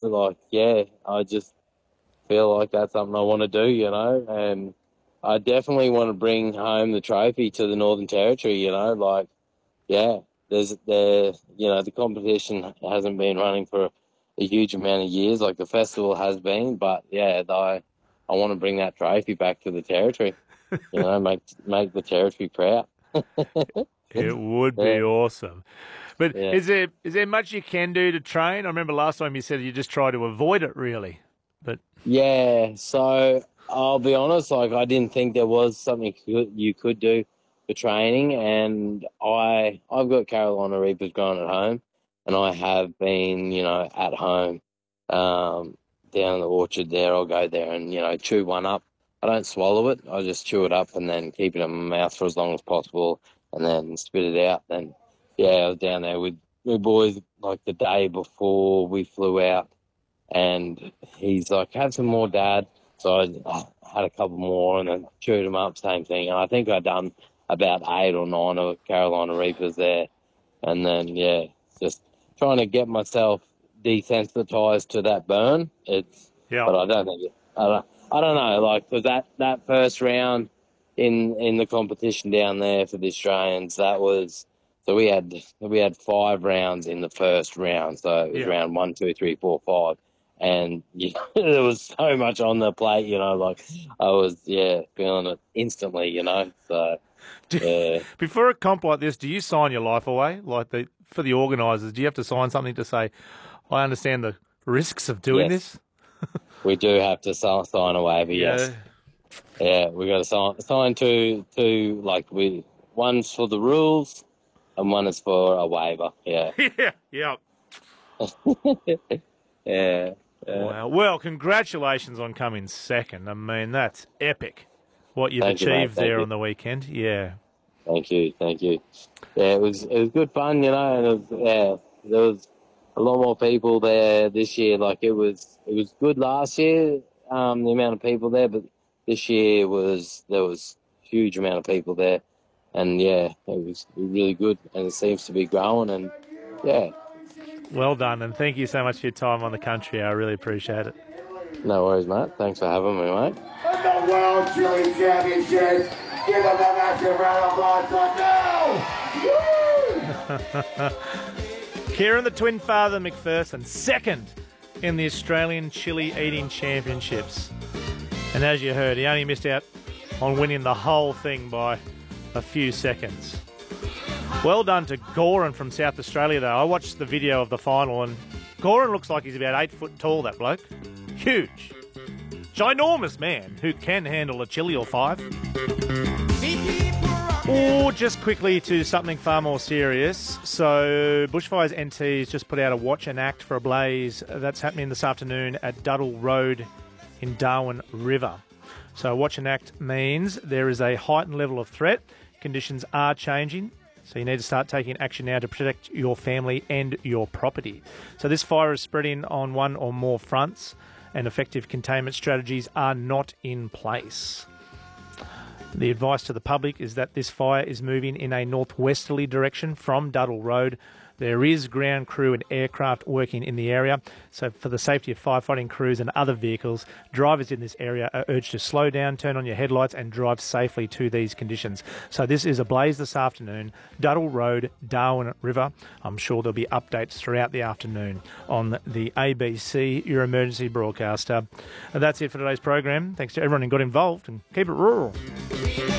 like, yeah, I just feel like that's something I want to do, you know, and I definitely want to bring home the trophy to the Northern Territory, you know, like, yeah, the competition hasn't been running for a huge amount of years, like the festival has been, but yeah, I want to bring that trophy back to the Territory, you know, make the Territory proud. It would Yeah, be awesome. But yeah. is there much you can do to train? I remember last time you said you just try to avoid it, really. But Yeah, so I'll be honest, like I didn't think there was something you could do for training, and I've got Carolina Reapers growing at home, and I have been, you know, at home, down in the orchard there. I'll go there and, you know, chew one up. I don't swallow it. I just chew it up and then keep it in my mouth for as long as possible, and then spit it out. Then, yeah, I was down there with my boys like the day before we flew out. And he's like, have some more, Dad. So I had a couple more and then chewed them up, same thing. And I think I'd done about 8 or 9 of Carolina Reapers there. And then, yeah, just trying to get myself desensitized to that burn. yeah, But I don't think I don't know, like, because that first round in the competition down there for the Australians, so we had 5 rounds in the first round. So it was round 1, 2, 3, 4, 5. And there was so much on the plate, you know, like I was, feeling it instantly, you know. So, yeah. Before a comp like this, do you sign your life away? For the organisers, do you have to sign something to say, I understand the risks of doing Yes, this? we do have to sign a waiver, yes. Yeah, we got to sign two, like, one's for the rules and one is for a waiver, yeah. Yeah. Yeah. Wow. Well, congratulations on coming second. I mean, that's epic what you've Thank you, mate. achieved Thank there you. on the weekend. Yeah. Thank you. Yeah, it was good fun, you know, and there was a lot more people there this year. Like it was good last year, the amount of people there, but this year there was huge amount of people there, and yeah, it was really good, and it seems to be growing, and yeah. Well done, and thank you so much for your time on the country. I really appreciate it. No worries, mate. Thanks for having me, mate. And the World Chili Championships. Give them a massive round of applause for Woo! Kieran, the twin father McPherson, second in the Australian Chili Eating Championships. And as you heard, he only missed out on winning the whole thing by a few seconds. Well done to Goran from South Australia, though. I watched the video of the final, and Goran looks like he's about 8 foot tall, that bloke. Huge. Ginormous man who can handle a chili or 5. Or just quickly to something far more serious. So Bushfires NT has just put out a watch and act for a blaze that's happening this afternoon at Duddle Road in Darwin River. So watch and act means there is a heightened level of threat. Conditions are changing. So you need to start taking action now to protect your family and your property. So this fire is spreading on one or more fronts, and effective containment strategies are not in place. The advice to the public is that this fire is moving in a northwesterly direction from Duddle Road. There is ground crew and aircraft working in the area. So for the safety of firefighting crews and other vehicles, drivers in this area are urged to slow down, turn on your headlights and drive safely to these conditions. So this is a blaze this afternoon, Duddle Road, Darwin River. I'm sure there'll be updates throughout the afternoon on the ABC, your emergency broadcaster. And that's it for today's program. Thanks to everyone who got involved, and keep it rural.